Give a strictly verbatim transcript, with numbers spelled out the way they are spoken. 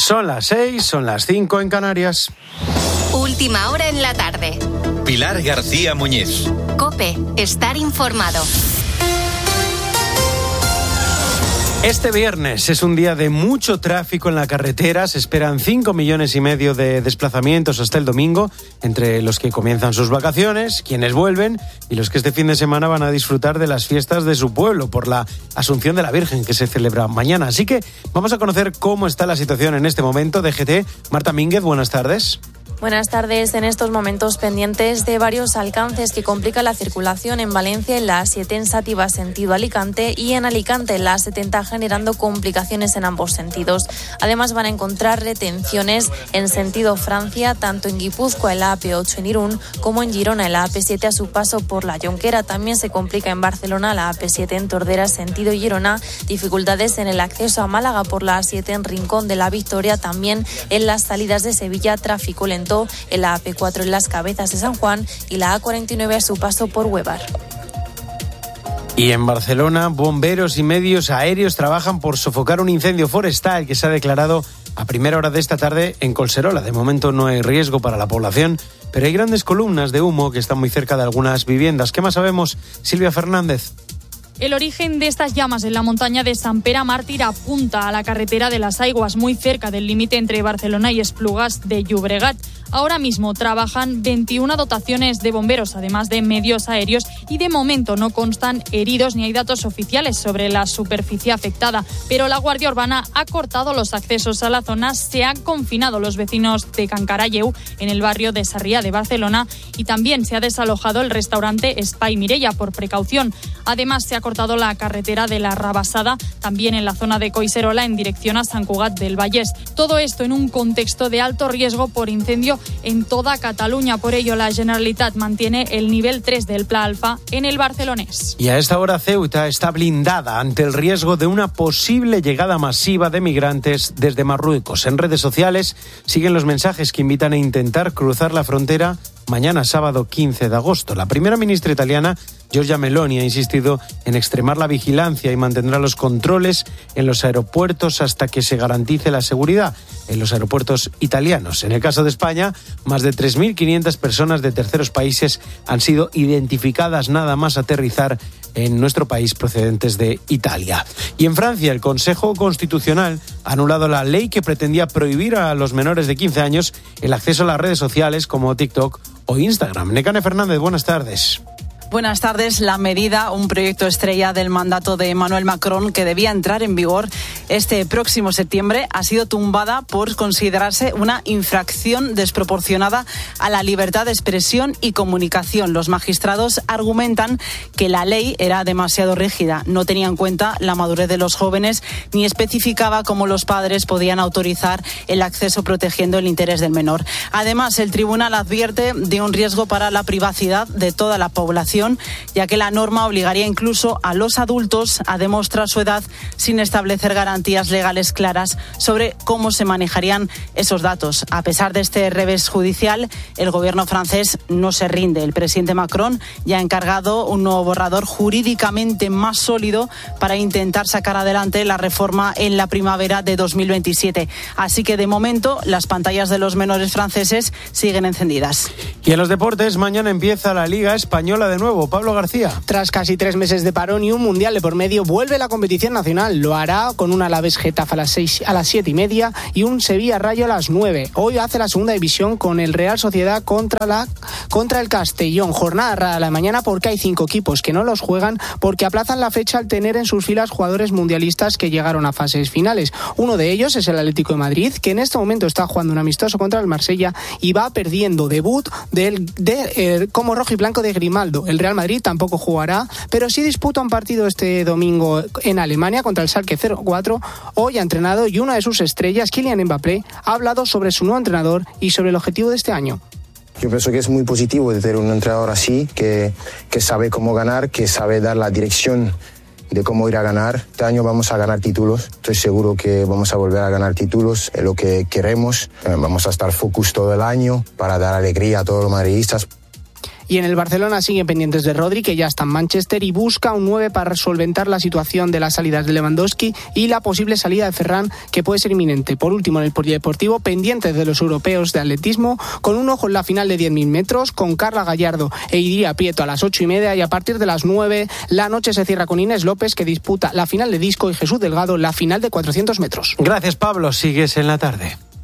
Son las seis, son las cinco en Canarias. Última hora en la tarde. Pilar García Muñiz. COPE, estar informado. Este viernes es un día de mucho tráfico en la carretera. Se esperan cinco millones y medio de desplazamientos hasta el domingo, entre los que comienzan sus vacaciones, quienes vuelven y los que este fin de semana van a disfrutar de las fiestas de su pueblo por la Asunción de la Virgen que se celebra mañana. Así que vamos a conocer cómo está la situación en este momento. D G T, Marta Mínguez, buenas tardes. Buenas tardes. En estos momentos pendientes de varios alcances que complican la circulación en Valencia en la A siete en Sátiva sentido Alicante y en Alicante en la A setenta generando complicaciones en ambos sentidos. Además van a encontrar retenciones en sentido Francia tanto en Guipúzcoa en la A P ocho en Irún como en Girona en la A P siete a su paso por la Jonquera. También se complica en Barcelona la A P siete en Tordera sentido Girona. Dificultades en el acceso a Málaga por la A siete en Rincón de la Victoria. También en las salidas de Sevilla tráfico lento en la A P cuatro en Las Cabezas de San Juan y la A cuarenta y nueve a su paso por Huevar. Y en Barcelona, bomberos y medios aéreos trabajan por sofocar un incendio forestal que se ha declarado a primera hora de esta tarde en Collserola. De momento no hay riesgo para la población, pero hay grandes columnas de humo que están muy cerca de algunas viviendas. ¿Qué más sabemos? Silvia Fernández. El origen de estas llamas en la montaña de Sant Pere Màrtir apunta a la carretera de las Aigües, muy cerca del límite entre Barcelona y Esplugas de Llobregat. Ahora mismo trabajan veintiuna dotaciones de bomberos, además de medios aéreos, y de momento no constan heridos ni hay datos oficiales sobre la superficie afectada. Pero la Guardia Urbana ha cortado los accesos a la zona, se han confinado los vecinos de Can Caralleu, en el barrio de Sarriá de Barcelona, y también se ha desalojado el restaurante Espai Mireia por precaución. Además, se ha cortado la carretera de la Rabassada, también en la zona de Collserola, en dirección a Sant Cugat del Vallès. Todo esto en un contexto de alto riesgo por incendio en toda Cataluña. Por ello, la Generalitat mantiene el nivel tres del Pla Alfa en el barcelonés. Y a esta hora Ceuta está blindada ante el riesgo de una posible llegada masiva de migrantes desde Marruecos. En redes sociales siguen los mensajes que invitan a intentar cruzar la frontera mañana sábado quince de agosto. La primera ministra italiana, Giorgia Meloni, ha insistido en extremar la vigilancia y mantendrá los controles en los aeropuertos hasta que se garantice la seguridad en los aeropuertos italianos. En el caso de España, más de tres mil quinientas personas de terceros países han sido identificadas nada más aterrizar en nuestro país procedentes de Italia. Y en Francia, el Consejo Constitucional ha anulado la ley que pretendía prohibir a los menores de quince años el acceso a las redes sociales como TikTok o Instagram. Nekane Fernández, buenas tardes. Buenas tardes. La medida, un proyecto estrella del mandato de Emmanuel Macron que debía entrar en vigor este próximo septiembre, ha sido tumbada por considerarse una infracción desproporcionada a la libertad de expresión y comunicación. Los magistrados argumentan que la ley era demasiado rígida, no tenía en cuenta la madurez de los jóvenes ni especificaba cómo los padres podían autorizar el acceso protegiendo el interés del menor. Además, el tribunal advierte de un riesgo para la privacidad de toda la población, ya que la norma obligaría incluso a los adultos a demostrar su edad sin establecer garantías legales claras sobre cómo se manejarían esos datos. A pesar de este revés judicial, el gobierno francés no se rinde. El presidente Macron ya ha encargado un nuevo borrador jurídicamente más sólido para intentar sacar adelante la reforma en la primavera de dos mil veintisiete. Así que de momento las pantallas de los menores franceses siguen encendidas. Y en los deportes, mañana empieza la Liga Española de nuevo. Pablo García. Tras casi tres meses de parón y un mundial de por medio, vuelve la competición nacional. Lo hará con un Alavés Getafe a las seis, a las siete y media y un Sevilla Rayo a las nueve. Hoy hace la segunda división con el Real Sociedad contra la contra el Castellón. Jornada rara la mañana porque hay cinco equipos que no los juegan porque aplazan la fecha al tener en sus filas jugadores mundialistas que llegaron a fases finales. Uno de ellos es el Atlético de Madrid, que en este momento está jugando un amistoso contra el Marsella y va perdiendo debut del, de, eh, como rojo y blanco de Grimaldo. El Real Madrid tampoco jugará, pero sí disputa un partido este domingo en Alemania contra el Schalke cero cuatro. Hoy ha entrenado y una de sus estrellas, Kylian Mbappé, ha hablado sobre su nuevo entrenador y sobre el objetivo de este año. Yo pienso que es muy positivo de tener un entrenador así, que, que sabe cómo ganar, que sabe dar la dirección de cómo ir a ganar. Este año vamos a ganar títulos, estoy seguro que vamos a volver a ganar títulos, es lo que queremos. Vamos a estar focus todo el año para dar alegría a todos los madridistas. Y en el Barcelona siguen pendientes de Rodri, que ya está en Manchester y busca un nueve para solventar la situación de las salidas de Lewandowski y la posible salida de Ferran, que puede ser inminente. Por último, en el polideportivo, pendientes de los europeos de atletismo, con un ojo en la final de diez mil metros, con Carla Gallardo e Iria Prieto a las ocho y media, y a partir de las nueve la noche se cierra con Inés López, que disputa la final de disco, y Jesús Delgado la final de cuatrocientos metros. Gracias, Pablo. Sigues en la tarde.